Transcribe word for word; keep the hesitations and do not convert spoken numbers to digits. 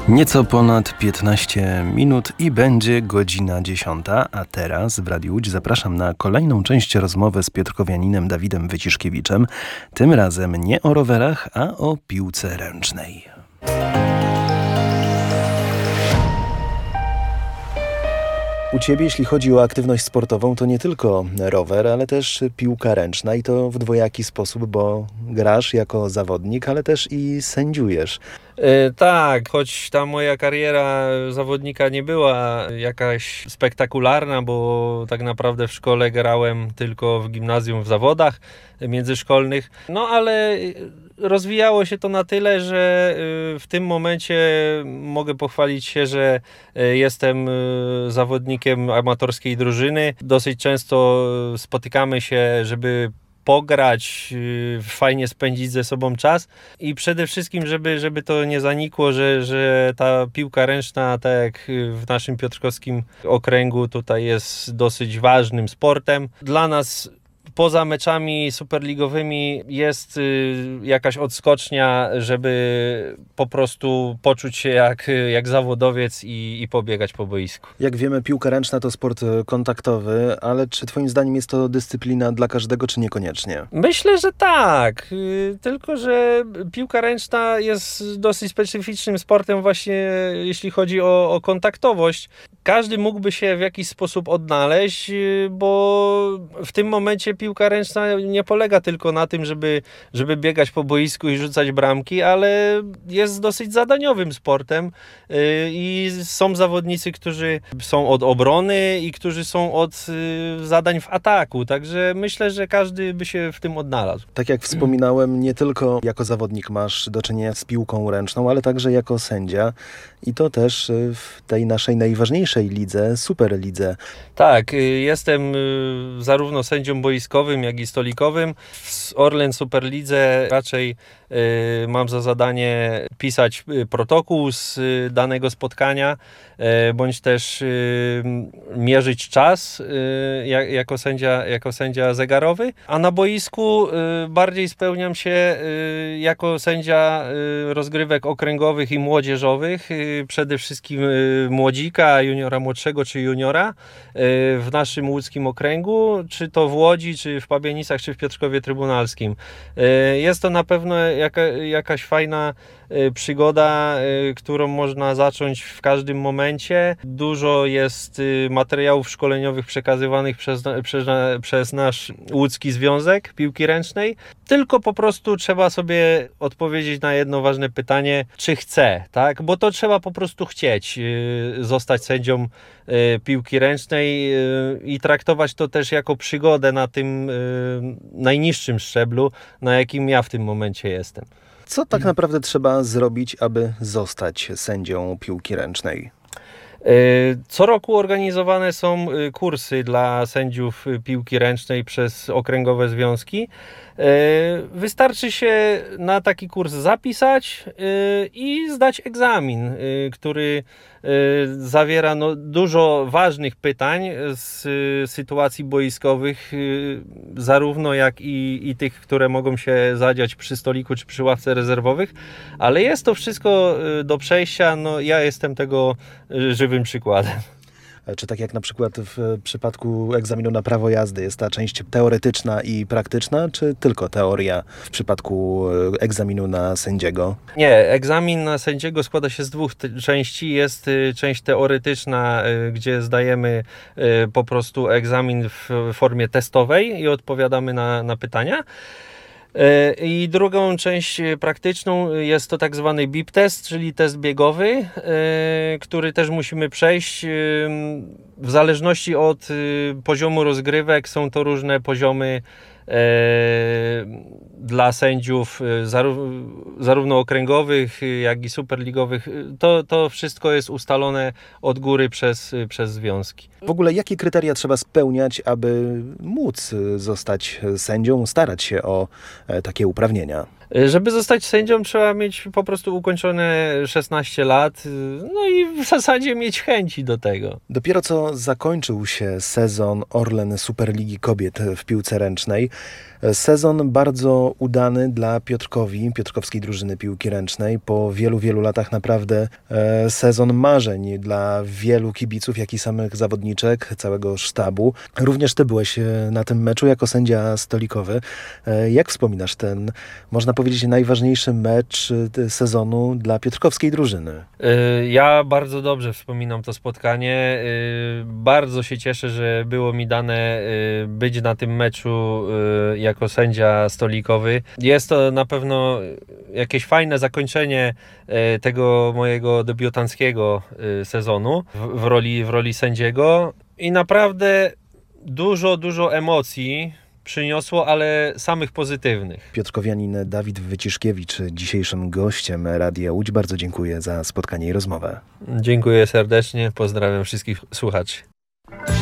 Nieco ponad piętnaście minut i będzie godzina dziesiąta, a teraz w Radiu Łódź zapraszam na kolejną część rozmowy z piotrkowianinem Dawidem Wyciszkiewiczem. Tym razem nie o rowerach, a o piłce ręcznej. U Ciebie, jeśli chodzi o aktywność sportową, to nie tylko rower, ale też piłka ręczna i to w dwojaki sposób, bo grasz jako zawodnik, ale też i sędziujesz. Yy, tak, choć ta moja kariera zawodnika nie była jakaś spektakularna, bo tak naprawdę w szkole grałem tylko w gimnazjum w zawodach międzyszkolnych, no ale rozwijało się to na tyle, że w tym momencie mogę pochwalić się, że jestem zawodnikiem amatorskiej drużyny. Dosyć często spotykamy się, żeby pograć, fajnie spędzić ze sobą czas i przede wszystkim, żeby, żeby to nie zanikło, że, że ta piłka ręczna, tak jak w naszym piotrkowskim okręgu, tutaj jest dosyć ważnym sportem. Dla nas poza meczami superligowymi jest y, jakaś odskocznia, żeby po prostu poczuć się jak, jak zawodowiec i, i pobiegać po boisku. Jak wiemy, piłka ręczna to sport kontaktowy, ale czy Twoim zdaniem jest to dyscyplina dla każdego, czy niekoniecznie? Myślę, że tak, y, tylko że piłka ręczna jest dosyć specyficznym sportem właśnie jeśli chodzi o, o kontaktowość. Każdy mógłby się w jakiś sposób odnaleźć, y, bo w tym momencie piłka ręczna nie polega tylko na tym, żeby, żeby biegać po boisku i rzucać bramki, ale jest dosyć zadaniowym sportem yy, i są zawodnicy, którzy są od obrony i którzy są od yy, zadań w ataku, także myślę, że każdy by się w tym odnalazł. Tak jak wspominałem, nie tylko jako zawodnik masz do czynienia z piłką ręczną, ale także jako sędzia i to też w tej naszej najważniejszej lidze, Superlidze. Tak, jestem zarówno sędzią boiskowym, jak i stolikowym. W Orlen Superlidze raczej y, mam za zadanie pisać protokół z danego spotkania, y, bądź też y, mierzyć czas y, jak, jako, sędzia, jako sędzia zegarowy, a na boisku y, bardziej spełniam się y, jako sędzia y, rozgrywek okręgowych i młodzieżowych, y, przede wszystkim y, młodzika, juniora młodszego czy juniora y, w naszym łódzkim okręgu, czy to w Łodzi, czy w Pabienicach, czy w Piotrkowie Trybunalskim. Jest to na pewno jaka, jakaś fajna przygoda, którą można zacząć w każdym momencie. Dużo jest materiałów szkoleniowych przekazywanych przez, przez, przez nasz łódzki związek piłki ręcznej. Tylko po prostu trzeba sobie odpowiedzieć na jedno ważne pytanie, czy chce, tak? Bo to trzeba po prostu chcieć zostać sędzią piłki ręcznej i traktować to też jako przygodę na tym najniższym szczeblu, na jakim ja w tym momencie jestem. Co tak naprawdę trzeba zrobić, aby zostać sędzią piłki ręcznej? Co roku organizowane są kursy dla sędziów piłki ręcznej przez okręgowe związki. Wystarczy się na taki kurs zapisać i zdać egzamin, który zawiera no, dużo ważnych pytań z sytuacji boiskowych, zarówno jak i, i tych, które mogą się zadziać przy stoliku czy przy ławce rezerwowych, ale jest to wszystko do przejścia. No, ja jestem tego żywym przykładem. Czy tak jak na przykład w przypadku egzaminu na prawo jazdy jest ta część teoretyczna i praktyczna, czy tylko teoria w przypadku egzaminu na sędziego? Nie, egzamin na sędziego składa się z dwóch t- części. Jest y, część teoretyczna, y, gdzie zdajemy y, po prostu egzamin w formie testowej i odpowiadamy na, na pytania. I drugą część praktyczną jest to tak zwany B I P test, czyli test biegowy, który też musimy przejść. W zależności od poziomu rozgrywek są to różne poziomy dla sędziów zarówno okręgowych, jak i superligowych. To, to wszystko jest ustalone od góry przez, przez związki. W ogóle jakie kryteria trzeba spełniać, aby móc zostać sędzią, starać się o takie uprawnienia? Żeby zostać sędzią, trzeba mieć po prostu ukończone szesnaście lat, no i w zasadzie mieć chęci do tego. Dopiero co zakończył się sezon Orlen Superligi Kobiet w piłce ręcznej. Sezon bardzo udany dla Piotrkowi, piotrkowskiej drużyny piłki ręcznej. Po wielu, wielu latach naprawdę e, sezon marzeń dla wielu kibiców, jak i samych zawodniczek, całego sztabu. Również ty byłeś na tym meczu jako sędzia stolikowy. E, jak wspominasz ten, można powiedzieć, najważniejszy mecz sezonu dla piotrkowskiej drużyny? Ja bardzo dobrze wspominam to spotkanie. Bardzo się cieszę, że było mi dane być na tym meczu jako sędzia stolikowy. Jest to na pewno jakieś fajne zakończenie tego mojego debiutanckiego sezonu w roli, w roli sędziego i naprawdę dużo, dużo emocji przyniosło, ale samych pozytywnych. Piotrkowianin Dawid Wyciszkiewicz, dzisiejszym gościem Radia Łódź. Bardzo dziękuję za spotkanie i rozmowę. Dziękuję serdecznie, pozdrawiam wszystkich słuchaczy.